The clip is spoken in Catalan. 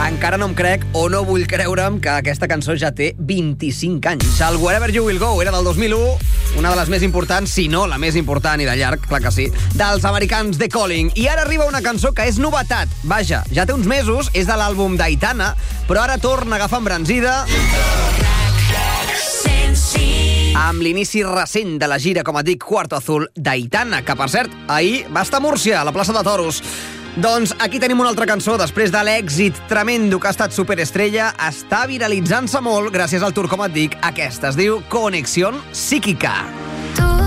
Encara no em crec o no vull creure'm que aquesta cançó ja té 25 anys. El Wherever You Will Go era del 2001, una de les més importants, si no la més important i de llarg, clar que sí, dels americans The Calling. I ara arriba una cançó que és novetat. Vaja, ja té uns mesos, és de l'àlbum d'Aitana, però ara torna a agafar embranzida amb l'inici recent de la gira, com et dic, Cuarto Azul d'Aitana, que, per cert, ahir va estar a Múrcia, a la plaça de Toros. Doncs aquí tenim una altra cançó, després de l'èxit tremendo que ha estat Superestrella, està viralitzant-se molt gràcies al tour, com et dic, aquesta es diu Conexión Psíquica.